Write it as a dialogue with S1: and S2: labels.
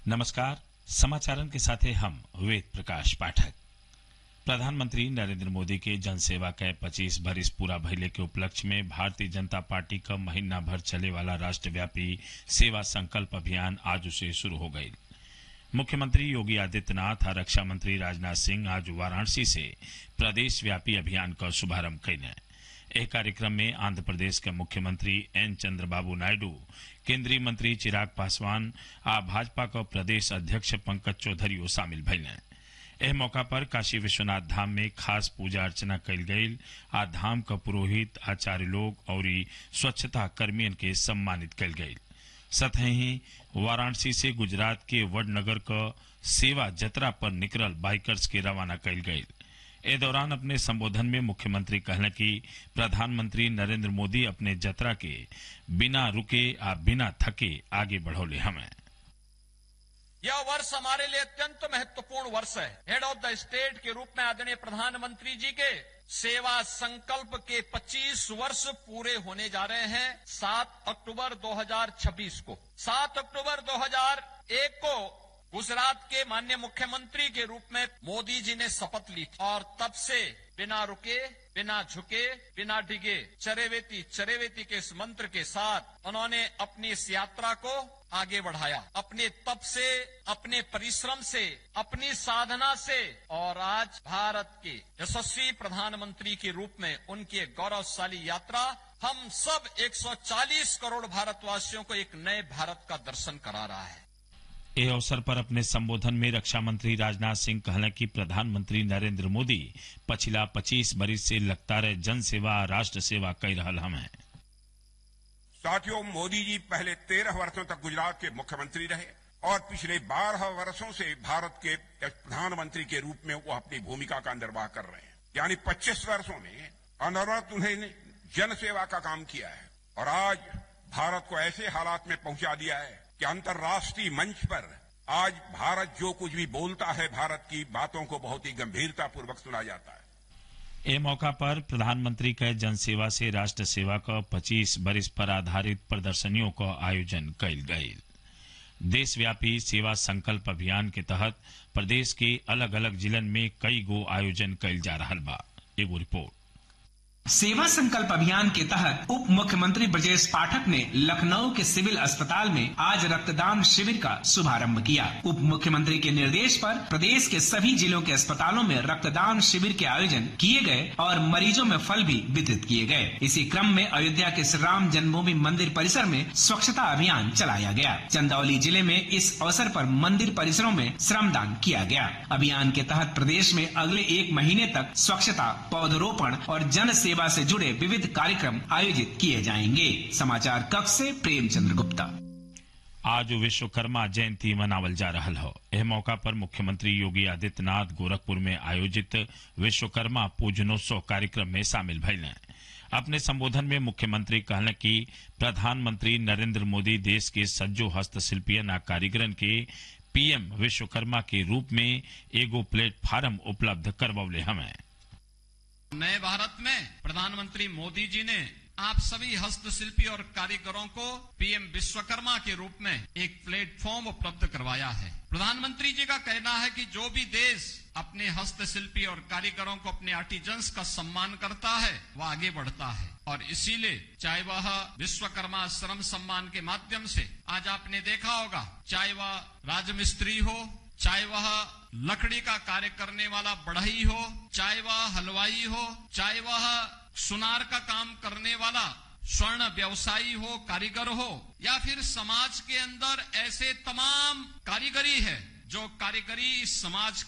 S1: नमस्कार, समाचारन के साथे हम वेद प्रकाश पाठक। प्रधानमंत्री नरेंद्र मोदी के जनसेवा के 25 बरिस पूरा भइले के उपलक्ष्य में भारतीय जनता पार्टी का महीना भर चले वाला राष्ट्रव्यापी सेवा संकल्प अभियान आज से शुरू हो गई। मुख्यमंत्री योगी आदित्यनाथ और रक्षा मंत्री राजनाथ सिंह आज वाराणसी से प्रदेश व्यापी अभियान का शुभारंभ कइने। एक कार्यक्रम में आंध्र प्रदेश के मुख्यमंत्री एन चंद्रबाबू नायडू, केंद्रीय मंत्री चिराग पासवान आ भाजपा का प्रदेश अध्यक्ष पंकज चौधरी शामिल भइले। एह मौका पर काशी विश्वनाथ धाम में खास पूजा अर्चना कइल गईल आ धाम का पुरोहित, आचार्य लोग और स्वच्छता कर्मियन के सम्मानित कइल गईल। सतही वाराणसी से गुजरात के वडनगर का सेवा जतरा पर निकलल बाइकर्स के रवाना कइल गईल। ए दौरान अपने संबोधन में मुख्यमंत्री कहले कि प्रधानमंत्री नरेंद्र मोदी अपने जतरा के बिना रुके आ बिना थके आगे बढ़ौले हमें।
S2: यह वर्ष हमारे लिए अत्यंत महत्वपूर्ण वर्ष है। हेड ऑफ द स्टेट के रूप में आदरणीय प्रधानमंत्री जी के सेवा संकल्प के 25 वर्ष पूरे होने जा रहे हैं। 7 अक्टूबर 2026 को 7 अक्टूबर 2001 को गुजरात के माननीय मुख्यमंत्री के रूप में मोदी जी ने शपथ ली और तब से बिना रुके, बिना झुके, बिना डिगे चरेवेती चरेवेती के इस मंत्र के साथ उन्होंने अपनी इस यात्रा को आगे बढ़ाया। अपने तप से, अपने परिश्रम से, अपनी साधना से और आज भारत के यशस्वी प्रधानमंत्री के रूप में उनकी एक गौरवशाली यात्रा हम सब 140 करोड़ भारतवासियों को एक नए भारत का दर्शन करा रहा है।
S1: इस अवसर पर अपने संबोधन में रक्षा मंत्री राजनाथ सिंह कहले कि प्रधानमंत्री नरेंद्र मोदी पिछला 25 बरिस से लगातार जन सेवा, राष्ट्र सेवा कर रहल हमें।
S3: साथियों, मोदी जी पहले 13 वर्षों तक गुजरात के मुख्यमंत्री रहे और पिछले 12 वर्षों से भारत के प्रधानमंत्री के रूप में वो अपनी भूमिका का निर्वाह कर रहे हैं। यानी 25 वर्षों में अनवरत उन्हें जन सेवा का काम किया है और आज भारत को ऐसे हालात में पहुंचा दिया है कि अंतर्राष्ट्रीय मंच पर आज भारत जो कुछ भी बोलता है, भारत की बातों को बहुत ही गंभीरता पूर्वक सुना जाता है।
S1: ए मौका पर प्रधानमंत्री के जनसेवा से राष्ट्र सेवा का 25 बरिस पर आधारित प्रदर्शनियों का आयोजन कइल गईल। देशव्यापी सेवा संकल्प अभियान के तहत प्रदेश के अलग अलग जिलन में कई गो आयोजन कइल जा रहा बा। एगो रिपोर्ट।
S4: सेवा संकल्प अभियान के तहत उप मुख्यमंत्री ब्रजेश पाठक ने लखनऊ के सिविल अस्पताल में आज रक्तदान शिविर का शुभारंभ किया। उप मुख्यमंत्री के निर्देश पर प्रदेश के सभी जिलों के अस्पतालों में रक्तदान शिविर के आयोजन किए गए और मरीजों में फल भी वितरित किए गए। इसी क्रम में अयोध्या के श्री राम जन्मभूमि मंदिर परिसर में स्वच्छता अभियान चलाया गया। चंदौली जिले में इस अवसर पर मंदिर परिसरों में श्रमदान किया गया। अभियान के तहत प्रदेश में अगले 1 महीने तक स्वच्छता, पौधरोपण और जन सेवा से जुड़े विविध कार्यक्रम आयोजित किए जाएंगे। समाचार कक्ष से प्रेमचंद्र गुप्ता।
S1: आज विश्वकर्मा जयंती मनावल जा रहा है। यह मौका पर मुख्यमंत्री योगी आदित्यनाथ गोरखपुर में आयोजित विश्वकर्मा पूजनोत्सव कार्यक्रम में शामिल भइले। अपने संबोधन में मुख्यमंत्री कहले कि प्रधानमंत्री नरेंद्र मोदी देश के सज्जो हस्तशिल्पियन आ कारीगरन के पीएम विश्वकर्मा के रूप में एगो प्लेटफार्म उपलब्ध करवौले हमें।
S2: नए भारत में प्रधानमंत्री मोदी जी ने आप सभी हस्तशिल्पी और कारीगरों को पीएम विश्वकर्मा के रूप में एक प्लेटफॉर्म उपलब्ध करवाया है। प्रधानमंत्री जी का कहना है कि जो भी देश अपने हस्तशिल्पी और कारीगरों को, अपने आर्टिजन्स का सम्मान करता है, वह आगे बढ़ता है और इसीलिए चाहे वह विश्वकर्मा श्रम सम्मान के माध्यम से आज आपने देखा होगा, चाहे वह राजमिस्त्री हो, चाहे वह लकड़ी का कार्य करने वाला बढ़ई हो, चाहे वह हलवाई हो, चाहे वह सुनार का काम करने वाला स्वर्ण व्यवसायी हो, कारीगर हो, या फिर समाज के अंदर ऐसे तमाम कारीगरी है जो कारीगरी इस समाज